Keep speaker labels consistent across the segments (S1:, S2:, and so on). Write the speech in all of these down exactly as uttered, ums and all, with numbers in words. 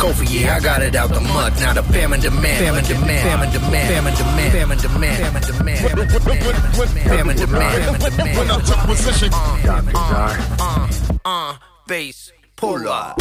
S1: Kofi, yeah, I got it out the mud. Now the fam and demand, fam and demand, fam and demand, fam and demand, fam and demand, fam and demand, fam and demand, fam and demand. When I took position, uh, uh, uh, bass, pull up.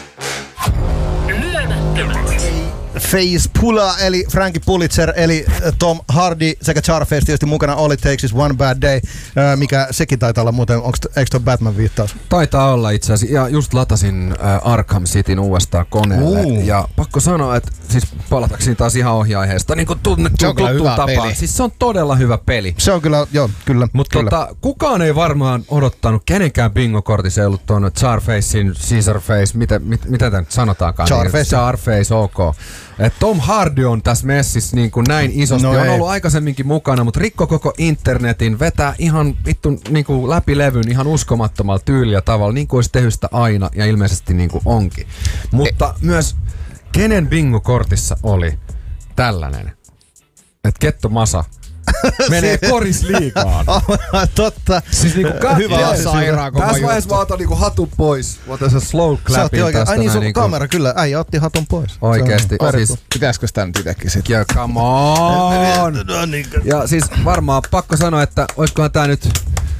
S2: Face Pulla eli Frankie Pulitzer eli Tom Hardy sekä Charface tietysti mukana All It Takes Is One Bad Day, mikä sekin taitaa olla muuten, onko, eikö tuo Batman viittaus?
S3: Taitaa olla itse asiassa, ja just latasin äh, Arkham Cityn uudestaan koneelle, uh. ja pakko sanoa, että siis palatakseni taas ihan ohi-aiheesta, niin kuin tunnettuun tapaan, siis se on todella hyvä peli.
S2: Se on kyllä, joo, kyllä.
S3: Mutta tota, kukaan ei varmaan odottanut, kenenkään bingokortissa ei ollut tuon Charfacein, Caesarface, mitä, mit, mitä tämä nyt sanotaankaan?
S2: Charface.
S3: Niin, Charface, ok. Et Tom Hardy on tässä messissä niin kuin näin isosti, no on ei. ollut aikaisemminkin mukana, mutta rikko koko internetin, vetää ihan vittu niin kuin läpi levyn ihan uskomattomalla tyylillä tavalla, niin kuin olisi tehnyt sitä aina ja ilmeisesti niin kuin onkin. Mutta e- myös kenen bingo-kortissa oli tällainen, että Ketto Masa menee korisliigaan.
S2: Totta.
S3: Siis niinku
S2: hyvä sairaan kova juttu.
S3: Tässä vaiheessa mä otan niinku hatun pois. Mä otan sen slow clapin tästä.
S2: Ai niin, sun
S3: niinku
S2: kamera kyllä. Äijä otti hatun pois.
S3: Oikeesti.
S2: Siis, pitäisikö sitä nyt itekin sit?
S3: Yeah, come on. Ja siis varmaan pakko sanoa, että oiskohan tää nyt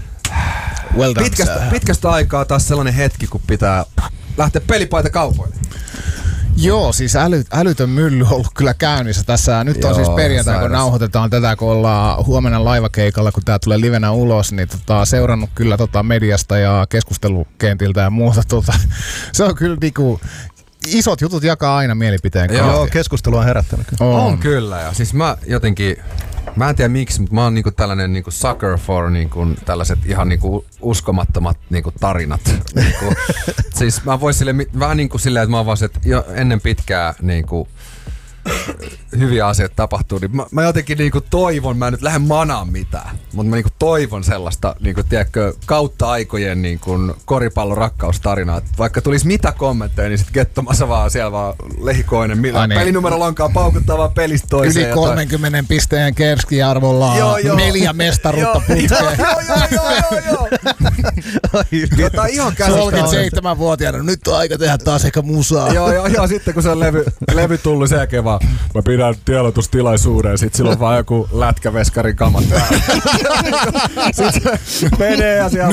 S3: well pitkästä, pitkästä aikaa taas sellainen hetki, kun pitää lähteä pelipaita kaupoille.
S4: Joo, siis äly, älytön mylly on ollut kyllä käynnissä tässä. Nyt on Joo, siis perjantai, kun nauhoitetaan tätä, kun ollaan huomenna laivakeikalla, kun tää tulee livenä ulos, niin tota, seurannut kyllä tota mediasta ja keskustelukentiltä ja muuta. Tota, se on kyllä niinku, isot jutut jakaa aina mielipiteen kanssa.
S2: Joo, keskustelu on herättänyt.
S3: On. on kyllä, ja siis mä jotenkin, mä en tiedä miksi, mutta mä oon niinku tällainen niinku sucker for niinku tällaiset ihan niinku uskomattomat niinku tarinat. Niinku, siis mä vois sille, vähän niinku silleen, että mä oon vaan se, että jo ennen pitkää niinku hyviä asioita tapahtuu, niin mä, mä jotenkin niinku toivon, mä en nyt lähde manaan mitään, mutta mä niinku toivon sellaista, niinku, tiedätkö, kautta aikojen niinku koripallon rakkaustarinaa. Vaikka tulisi mitä kommentteja, niin sit Ketto Masa vaan siellä vaan lehikoinen, millä niin. Pelinumerolla onkaan paukuttavaa pelistä toiseen.
S4: Yli kolmenkymmenen pisteen keskiarvolla neljä mestaruutta putkeen.
S3: Joo, joo, joo, joo, joo. Tämä on ihan käsittämätöntä.
S4: kolmekymmentäseitsemänvuotiaana, nyt on aika tehdä taas ehkä musaa.
S3: Joo, joo, joo, sitten kun se on levy, levy tullut sen jälkeen vaan, mä pidän tiedotustilaisuuden, ja sit sillä on vaan joku lätkäveskarin kamat päällä. Sitten se menee ja siellä